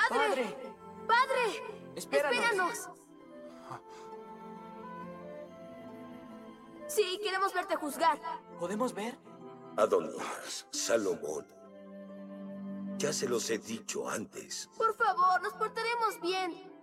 ¡Padre! ¡Padre! ¡Espéranos! ¡Espéranos! Sí, queremos verte juzgar. ¿Podemos ver? Adonías, Salomón. Ya se los he dicho antes. Por favor, nos portaremos bien.